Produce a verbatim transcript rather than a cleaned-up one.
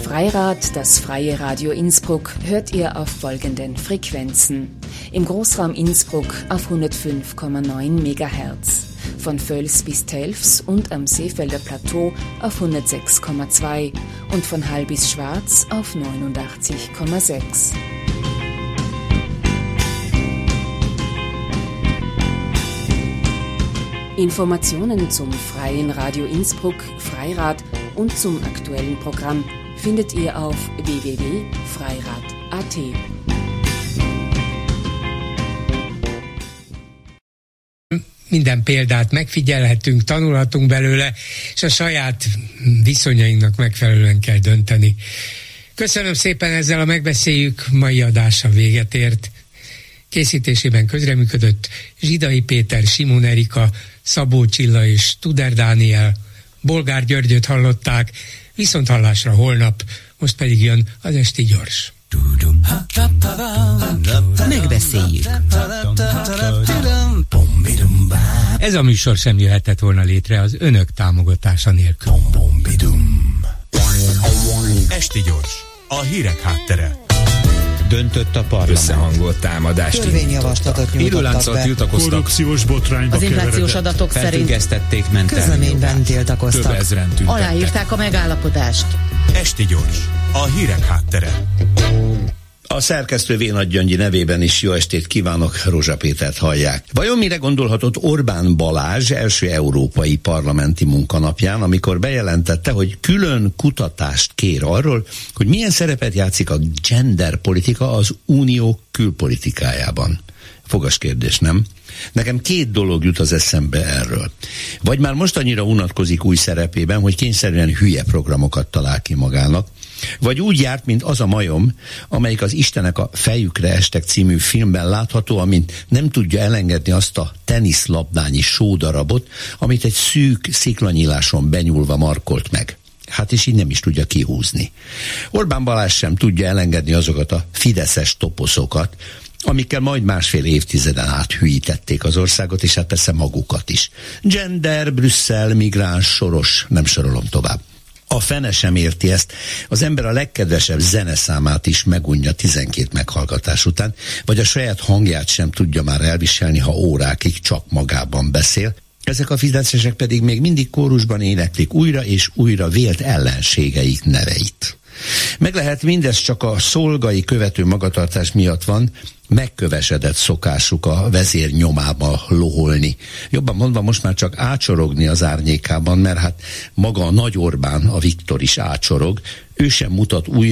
Freirad, das freie Radio Innsbruck, hört ihr auf folgenden Frequenzen. Im Großraum Innsbruck auf hundertfünf Komma neun Megahertz, von Völs bis Telfs und am Seefelder Plateau auf hundertsechs Komma zwei und von Hall bis Schwarz auf neunundachtzig Komma sechs. Informationen zum Freien Radio Innsbruck, Freirad und zum aktuellen Programm findet ihr auf w w w punkt freirad punkt a t. Minden példát megfigyelhetünk, tanulhatunk belőle, és a saját viszonyainknak megfelelően kell dönteni. Köszönöm szépen, ezzel a megbeszéljük mai adása véget ért. Készítésében közreműködött Zsidai Péter, Simon Erika, Szabó Csilla és Tuder Dániel. Bolgár Györgyöt hallották, viszont hallásra holnap, most pedig jön az Esti Gyors. Megbeszéljük. Ez a műsor sem jöhetett volna létre az önök támogatása nélkül. Esti Gyors, a hírek háttere. Döntött a parlament. Összehangolt támadást törvényjavaslatot nyújtottak be. Tiltakoztak. Korrupciós botrányba az inflációs adatok szerint felfüggesztették közleményben tiltakoztak. Több ezren tüntettek. Aláírták a megállapodást. Esti Gyors, a hírek háttere. A szerkesztő Vénagy Gyöngyi nevében is jó estét kívánok, Rózsa Pétert hallják. Vajon mire gondolhatott Orbán Balázs első európai parlamenti munkanapján, amikor bejelentette, hogy külön kutatást kér arról, hogy milyen szerepet játszik a genderpolitika az unió külpolitikájában? Fogas kérdés, nem? Nekem két dolog jut az eszembe erről. Vagy már most annyira unatkozik új szerepében, hogy kényszerűen hülye programokat talál ki magának, vagy úgy járt, mint az a majom, amelyik az Istenek a Fejükre estek című filmben látható, amint nem tudja elengedni azt a teniszlabdányi sódarabot, amit egy szűk sziklanyíláson benyúlva markolt meg. Hát és így nem is tudja kihúzni. Orbán Balázs sem tudja elengedni azokat a fideszes toposzokat, amikkel majd másfél évtizeden át hülyítették az országot, és hát persze magukat is. Gender, Brüsszel, migráns, Soros, nem sorolom tovább. A fene sem érti ezt, az ember a legkedvesebb zeneszámát is megunja tizenkét meghallgatás után, vagy a saját hangját sem tudja már elviselni, ha órákig csak magában beszél. Ezek a fideszesek pedig még mindig kórusban éneklik újra és újra vélt ellenségeik neveit. Meg lehet mindez csak a szolgai követő magatartás miatt van, megkövesedett szokásuk a vezér nyomába loholni. Jobban mondva most már csak ácsorogni az árnyékában, mert hát maga a Nagy Orbán, a Viktor is ácsorog, ő sem mutat új